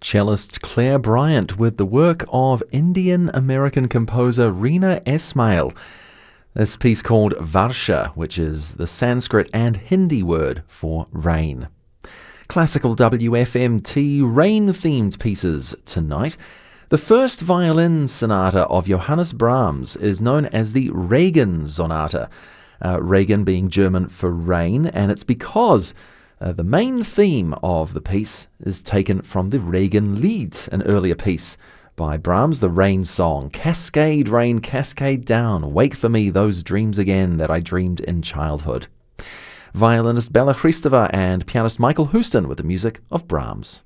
Cellist Claire Bryant with the work of Indian-American composer Reena Esmail. This piece called Varsha, which is the Sanskrit and Hindi word for rain. Classical WFMT rain-themed pieces tonight. The first violin sonata of Johannes Brahms is known as the Regen Sonata. Regen being German for rain, and it's because the main theme of the piece is taken from the Regenlied, an earlier piece by Brahms, the rain song. Cascade, rain, cascade down, wake for me those dreams again that I dreamed in childhood. Violinist Bella Christova and pianist Michael Houston with the music of Brahms.